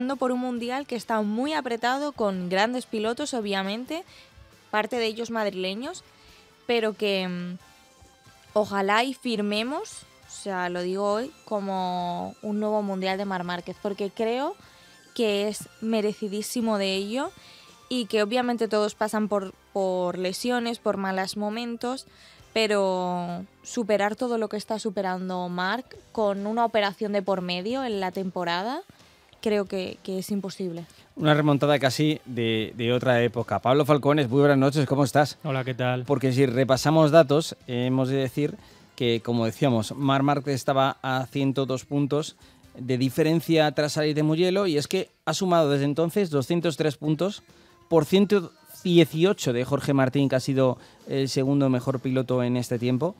por un mundial que está muy apretado, con grandes pilotos, obviamente, parte de ellos madrileños, pero que ojalá y firmemos, o sea, lo digo hoy, como un nuevo mundial de Marc Márquez, porque creo que es merecidísimo de ello y que obviamente todos pasan por lesiones, por malos momentos, pero superar todo lo que está superando Marc con una operación de por medio en la temporada, creo que es imposible. Una remontada casi de otra época. Pablo Falcones, muy buenas noches, ¿cómo estás? Hola, ¿qué tal? Porque si repasamos datos, hemos de decir que, como decíamos, Marc Márquez estaba a 102 puntos de diferencia tras salir de Mugello, y es que ha sumado desde entonces 203 puntos por 118 de Jorge Martín, que ha sido el segundo mejor piloto en este tiempo,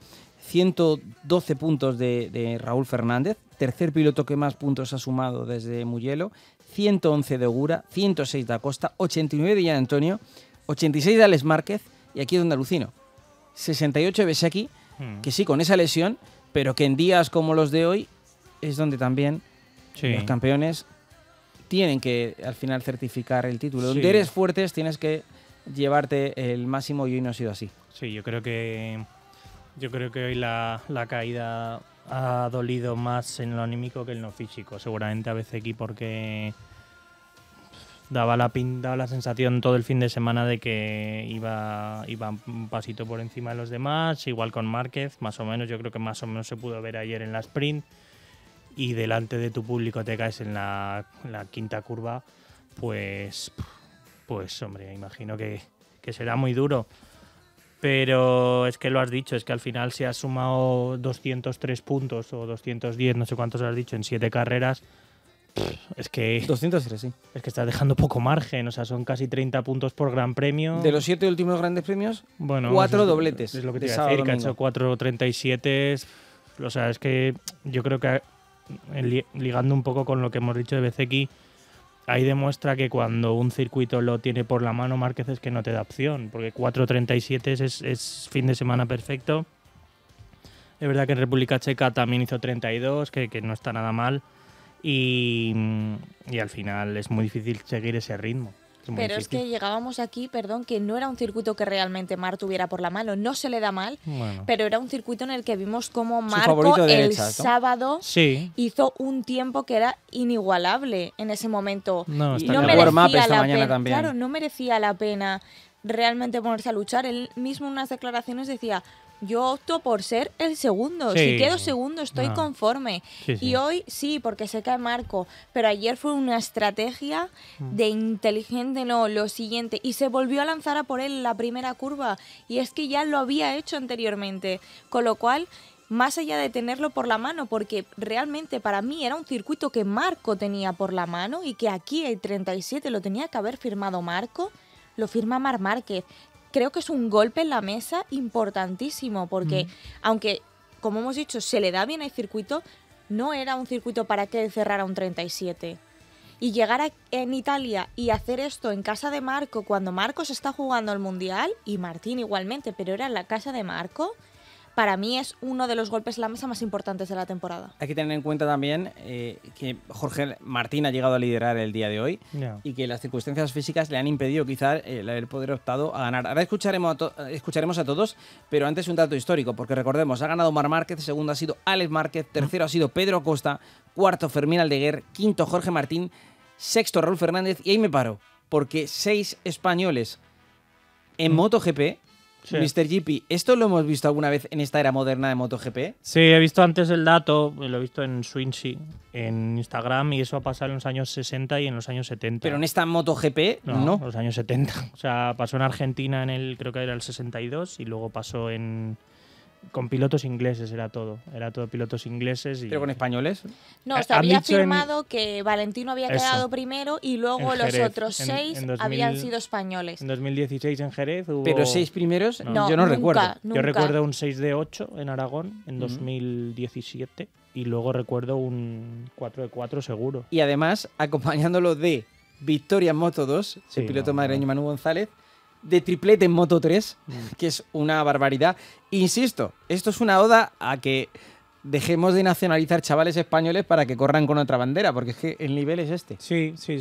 112 puntos de Raúl Fernández, tercer piloto que más puntos ha sumado desde Mugello, 111 de Ogura, 106 de Acosta, 89 de Gian Antonio, 86 de Alex Márquez, y aquí es donde alucino, 68 de Bezzecchi, que sí, con esa lesión, pero que en días como los de hoy es donde también los campeones tienen que al final certificar el título. Donde eres fuertes tienes que llevarte el máximo, y hoy no ha sido así. Sí, yo creo que hoy la caída ha dolido más en lo anímico que en lo físico. Seguramente a Bezzecchi, porque daba la sensación todo el fin de semana de que iba un pasito por encima de los demás, igual con Márquez, más o menos. Yo creo que más o menos se pudo ver ayer en la sprint, y delante de tu público te caes en la quinta curva, pues hombre, imagino que será muy duro. Pero es que lo has dicho, es que al final si has sumado 203 puntos o 210, no sé cuántos has dicho, en 7 carreras, es que 203, sí. Es que estás dejando poco margen, o sea, son casi 30 puntos por Gran Premio. De los 7 últimos grandes premios, bueno, 4 dobletes. Es lo que te iba a decir, que ha hecho 4.37. O sea, es que yo creo que, ligando un poco con lo que hemos dicho de Bezzecchi, ahí demuestra que cuando un circuito lo tiene por la mano Márquez es que no te da opción, porque 4.37 es fin de semana perfecto. Es verdad que en República Checa también hizo 32, que no está nada mal, y al final es muy difícil seguir ese ritmo. Pero es que llegábamos aquí, que no era un circuito que realmente Marc tuviera por la mano. No se le da mal, pero era un circuito en el que vimos cómo Marco el sábado hizo un tiempo que era inigualable en ese momento. No merecía la pena. Claro, no merecía la pena realmente ponerse a luchar. Él mismo en unas declaraciones decía: yo opto por ser el segundo. Si quedo segundo estoy conforme. Y hoy sí, porque se cae Marco. Pero ayer fue una estrategia de inteligente, lo siguiente. Y se volvió a lanzar a por él en la primera curva. Y es que ya lo había hecho anteriormente. Con lo cual, más allá de tenerlo por la mano, porque realmente para mí era un circuito que Marco tenía por la mano, y que aquí el 37 lo tenía que haber firmado Marco, lo firma Marc Márquez. Creo que es un golpe en la mesa importantísimo, porque aunque, como hemos dicho, se le da bien el circuito, no era un circuito para que cerrara un 37. Y llegar en Italia y hacer esto en casa de Marco, cuando Marco se está jugando el Mundial, y Martín igualmente, pero era en la casa de Marco, para mí es uno de los golpes en la mesa más importantes de la temporada. Hay que tener en cuenta también que Jorge Martín ha llegado a liderar el día de hoy y que las circunstancias físicas le han impedido quizá el haber podido optado a ganar. Ahora escucharemos a todos, pero antes un dato histórico, porque recordemos, ha ganado Marc Márquez, segundo ha sido Alex Márquez, tercero ha sido Pedro Acosta, cuarto Fermín Aldeguer, quinto Jorge Martín, sexto Raúl Fernández, y ahí me paro, porque 6 españoles en MotoGP. Mr. GP, ¿esto lo hemos visto alguna vez en esta era moderna de MotoGP? Sí, he visto antes el dato, lo he visto en Swinsy, en Instagram, y eso ha pasado en los años 60 y en los años 70. Pero en esta MotoGP, no. Los años 70. O sea, pasó en Argentina creo que era el 62, y luego pasó con pilotos ingleses, era todo pilotos ingleses. ¿Pero con españoles? No, se había firmado que Valentino había quedado primero, y luego los otros 6 habían sido españoles. En 2016 en Jerez hubo... ¿Pero 6 primeros? No, yo no nunca, recuerdo. Nunca. Yo recuerdo un 6 de 8 en Aragón en 2017, y luego recuerdo un 4 de 4 seguro. Y además, acompañándolo de victoria en Moto 2, el piloto madrileño Manu González, de triplete en Moto 3, que es una barbaridad. Insisto, esto es una oda a que dejemos de nacionalizar chavales españoles para que corran con otra bandera, porque es que el nivel es este. Sí,